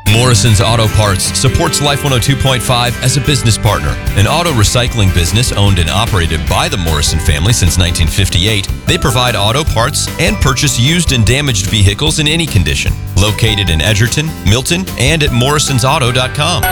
Morrison's Auto Parts supports Life 102.5 as a business partner, an auto recycling business owned and operated by the Morrison family since 1958. They provide auto parts and purchase used and damaged vehicles in any condition. Located in Edgerton, Milton, and at morrisonsauto.com.